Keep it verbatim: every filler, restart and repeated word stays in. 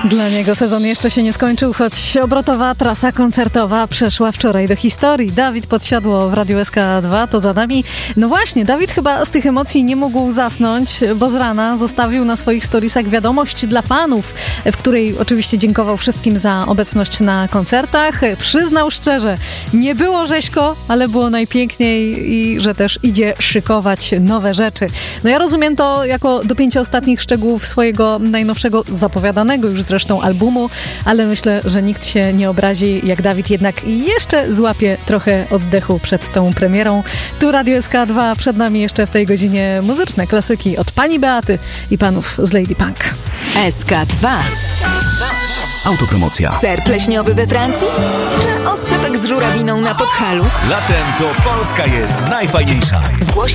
Dla niego sezon jeszcze się nie skończył, choć obrotowa trasa koncertowa przeszła wczoraj do historii. Dawid Podsiadło w Radiu S K dwa, to za nami. No właśnie, Dawid chyba z tych emocji nie mógł zasnąć, bo z rana zostawił na swoich storiesach wiadomość dla fanów, w której oczywiście dziękował wszystkim za obecność na koncertach. Przyznał szczerze, nie było rzeźko, ale było najpiękniej i że też idzie szykować nowe rzeczy. No ja rozumiem to jako dopięcie ostatnich szczegółów swojego najnowszego, zapowiadanego już zresztą albumu, ale myślę, że nikt się nie obrazi, jak Dawid jednak jeszcze złapie trochę oddechu przed tą premierą. Tu Radio S K dwa, przed nami jeszcze w tej godzinie muzyczne klasyki od pani Beaty i panów z Lady Punk. S K dwa. Autopromocja. Ser pleśniowy we Francji? Czy oscypek z żurawiną na Podhalu? Latem to Polska jest najfajniejsza. Zgłoś